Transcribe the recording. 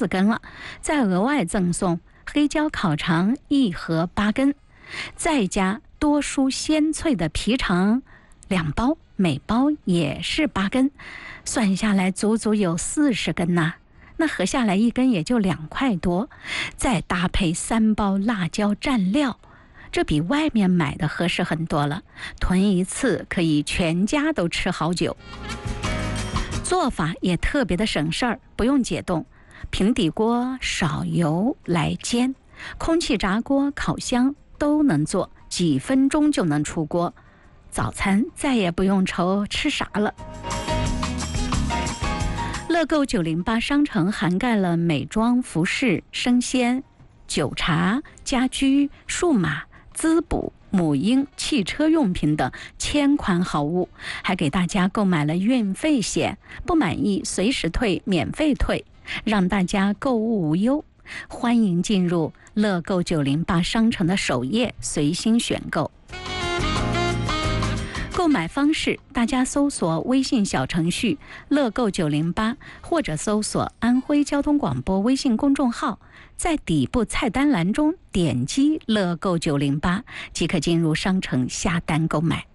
4根了，再额外赠送黑椒烤肠1盒8根，再加多蔬鲜脆的皮肠2包，每包也是8根，算下来足足有40根呐。那合下来1根也就2块多，再搭配3包辣椒蘸料，这比外面买的合适很多了。囤一次可以全家都吃好久。做法也特别的省事儿，不用解冻，平底锅少油来煎，空气炸锅、烤箱都能做，几分钟就能出锅。早餐再也不用愁吃啥了。乐购908商城涵盖了美妆、服饰、生鲜、酒茶、家居、数码、滋补、母婴、汽车用品等1000款好物，还给大家购买了运费险，不满意随时退，免费退，让大家购物无忧。欢迎进入乐购908商城的首页随心选购。购买方式，大家搜索微信小程序乐购908，或者搜索安徽交通广播微信公众号，在底部菜单栏中点击乐购908，即可进入商城下单购买。